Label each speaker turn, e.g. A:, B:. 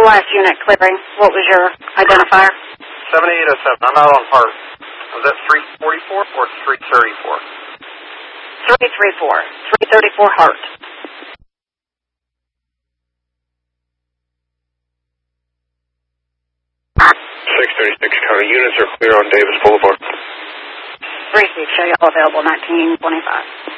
A: Last unit clearing. What was your identifier?
B: 7807. I'm out on Hart. Was that 344 or 334?
A: 334. 334 Hart.
B: 636 County. Units are clear on Davis Boulevard.
A: 36, show you all available, 1925.